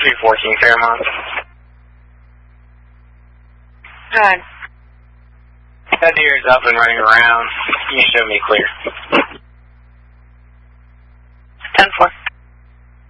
314 Fairmont. Good. That deer is up and running around. You can show me clear.